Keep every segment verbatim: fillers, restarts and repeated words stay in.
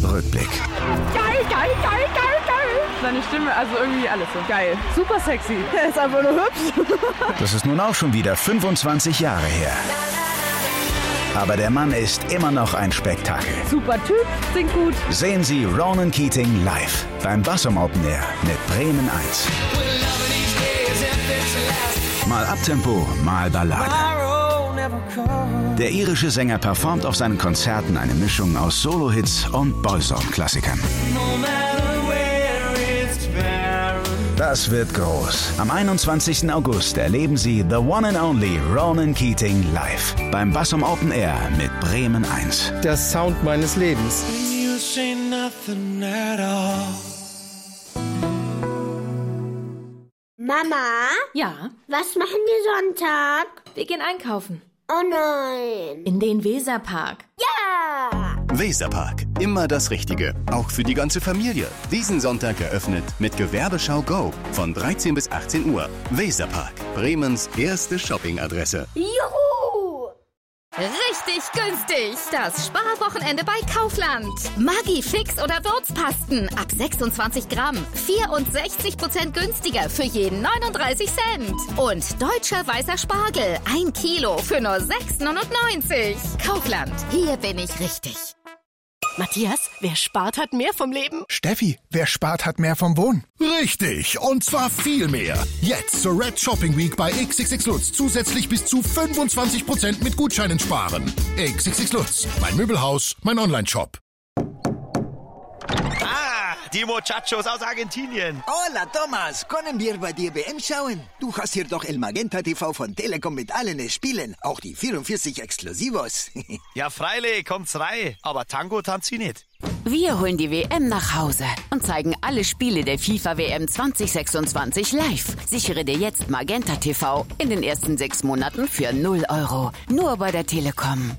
Rückblick. Geil, geil, geil, geil, geil. Seine Stimme, also irgendwie alles so geil. Super sexy. Er ist einfach nur hübsch. Das ist nun auch schon wieder fünfundzwanzig Jahre her. Aber der Mann ist immer noch ein Spektakel. Super Typ, singt gut. Sehen Sie Ronan Keating live beim Bassum Open Air mit Bremen eins. Mal Abtempo, mal Ballade. Der irische Sänger performt auf seinen Konzerten eine Mischung aus Solo-Hits und Boyzone-Klassikern. Das wird groß. Am einundzwanzigsten August erleben Sie The One and Only Ronan Keating live beim Bassum Open Air mit Bremen eins. Der Sound meines Lebens. Mama? Ja? Was machen wir Sonntag? Wir gehen einkaufen. Oh nein. In den Weserpark. Ja! Weserpark. Immer das Richtige. Auch für die ganze Familie. Diesen Sonntag eröffnet mit Gewerbeschau Go von dreizehn bis achtzehn Uhr. Weserpark. Bremens erste Shoppingadresse. Juhu! Richtig günstig. Das Sparwochenende bei Kaufland. Maggi Fix oder Würzpasten ab sechsundzwanzig Gramm. vierundsechzig Prozent günstiger für jeden neununddreißig Cent. Und deutscher weißer Spargel. Ein Kilo für nur sechs neunundneunzig. Kaufland. Hier bin ich richtig. Matthias, wer spart, hat mehr vom Leben. Steffi, wer spart, hat mehr vom Wohnen. Richtig, und zwar viel mehr. Jetzt zur Red Shopping Week bei X X X Lutz zusätzlich bis zu fünfundzwanzig Prozent mit Gutscheinen sparen. X X X Lutz, mein Möbelhaus, mein Online-Shop. Ah, die Muchachos aus Argentinien. Hola, Thomas. Können wir bei dir W M schauen? Du hast hier doch El Magenta T V von Telekom mit allen Spielen. Auch die vierundvierzig Exklusivos. Ja, freilich, kommt's rein. Aber Tango tanzt sie nicht. Wir holen die W M nach Hause und zeigen alle Spiele der FIFA W M zwanzig sechsundzwanzig live. Sichere dir jetzt Magenta T V in den ersten sechs Monaten für null Euro. Nur bei der Telekom.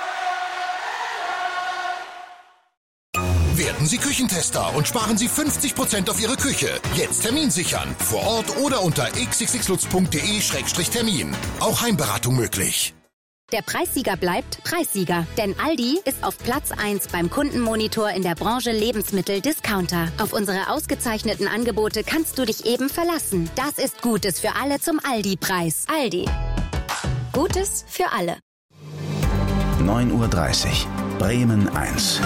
Werden Sie Küchentester und sparen Sie fünfzig Prozent auf Ihre Küche. Jetzt Termin sichern. Vor Ort oder unter x x x lutz punkt d e Schrägstrich Termin. Auch Heimberatung möglich. Der Preissieger bleibt Preissieger, denn Aldi ist auf Platz eins beim Kundenmonitor in der Branche Lebensmittel-Discounter. Auf unsere ausgezeichneten Angebote kannst du dich eben verlassen. Das ist Gutes für alle zum Aldi-Preis. Aldi. Gutes für alle. neun Uhr dreißig. Bremen eins.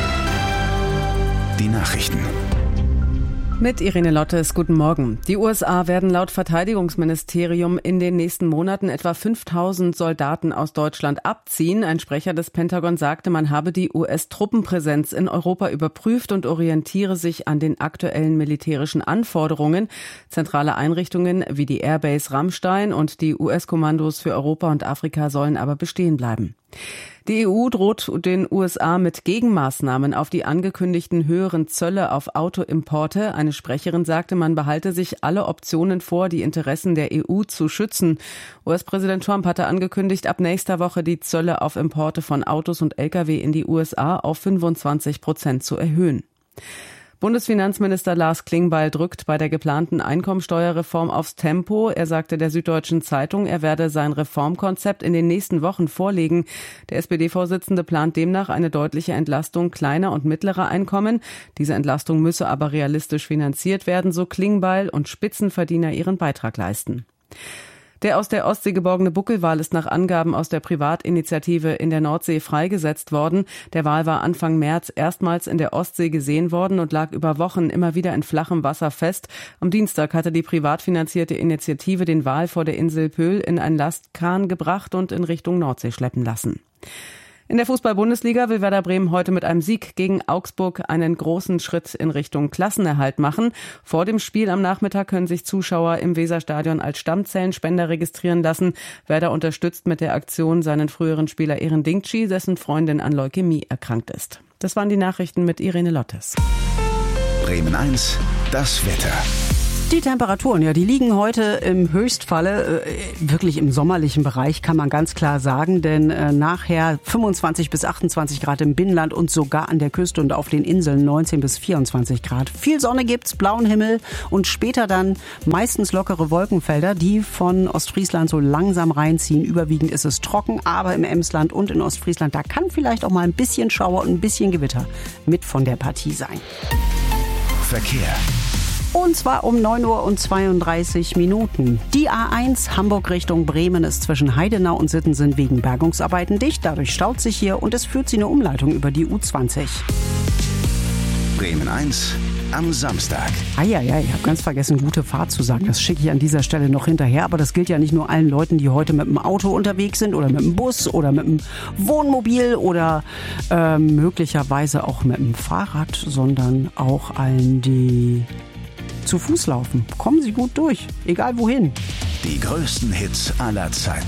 Die Nachrichten. Mit Irene Lottes, guten Morgen. Die U S A werden laut Verteidigungsministerium in den nächsten Monaten etwa fünftausend Soldaten aus Deutschland abziehen. Ein Sprecher des Pentagon sagte, man habe die U S-Truppenpräsenz in Europa überprüft und orientiere sich an den aktuellen militärischen Anforderungen. Zentrale Einrichtungen wie die Airbase Ramstein und die U S-Kommandos für Europa und Afrika sollen aber bestehen bleiben. Die E U droht den U S A mit Gegenmaßnahmen auf die angekündigten höheren Zölle auf Autoimporte. Eine Sprecherin sagte, man behalte sich alle Optionen vor, die Interessen der E U zu schützen. U S-Präsident Trump hatte angekündigt, ab nächster Woche die Zölle auf Importe von Autos und L K W in die U S A auf fünfundzwanzig Prozent zu erhöhen. Bundesfinanzminister Lars Klingbeil drückt bei der geplanten Einkommensteuerreform aufs Tempo. Er sagte der Süddeutschen Zeitung, er werde sein Reformkonzept in den nächsten Wochen vorlegen. Der S P D-Vorsitzende plant demnach eine deutliche Entlastung kleiner und mittlerer Einkommen. Diese Entlastung müsse aber realistisch finanziert werden, so Klingbeil, und Spitzenverdiener ihren Beitrag leisten. Der aus der Ostsee geborgene Buckelwal ist nach Angaben aus der Privatinitiative in der Nordsee freigesetzt worden. Der Wal war Anfang März erstmals in der Ostsee gesehen worden und lag über Wochen immer wieder in flachem Wasser fest. Am Dienstag hatte die privat finanzierte Initiative den Wal vor der Insel Pöhl in ein Lastkahn gebracht und in Richtung Nordsee schleppen lassen. In der Fußball-Bundesliga will Werder Bremen heute mit einem Sieg gegen Augsburg einen großen Schritt in Richtung Klassenerhalt machen. Vor dem Spiel am Nachmittag können sich Zuschauer im Weserstadion als Stammzellenspender registrieren lassen. Werder unterstützt mit der Aktion seinen früheren Spieler Eren Dingci, dessen Freundin an Leukämie erkrankt ist. Das waren die Nachrichten mit Irene Lottes. Bremen eins, das Wetter. Die Temperaturen, ja, die liegen heute im Höchstfalle, äh, wirklich im sommerlichen Bereich, kann man ganz klar sagen, denn äh, nachher fünfundzwanzig bis achtundzwanzig Grad im Binnenland und sogar an der Küste und auf den Inseln neunzehn bis vierundzwanzig Grad. Viel Sonne gibt's, blauen Himmel und später dann meistens lockere Wolkenfelder, die von Ostfriesland so langsam reinziehen. Überwiegend ist es trocken, aber im Emsland und in Ostfriesland, da kann vielleicht auch mal ein bisschen Schauer und ein bisschen Gewitter mit von der Partie sein. Verkehr. Und zwar um neun Uhr und zweiunddreißig Minuten. Die A eins Hamburg Richtung Bremen ist zwischen Heidenau und Sittensen wegen Bergungsarbeiten dicht. Dadurch staut sich hier und es führt sie eine Umleitung über die U zwanzig. Bremen eins am Samstag. Ah ja, ja, ich habe ganz vergessen, gute Fahrt zu sagen. Das schicke ich an dieser Stelle noch hinterher. Aber das gilt ja nicht nur allen Leuten, die heute mit dem Auto unterwegs sind oder mit dem Bus oder mit dem Wohnmobil oder äh, möglicherweise auch mit dem Fahrrad, sondern auch allen, die zu Fuß laufen. Kommen Sie gut durch, egal wohin. Die größten Hits aller Zeiten.